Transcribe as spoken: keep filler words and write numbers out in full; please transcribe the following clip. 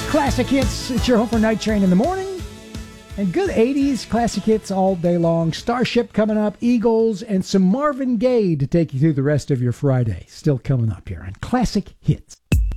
Classic hits. It's your home for Night Train in the morning. And good eighties classic hits all day long. Starship coming up, Eagles, and some Marvin Gaye to take you through the rest of your Friday. Still coming up here on Classic Hits.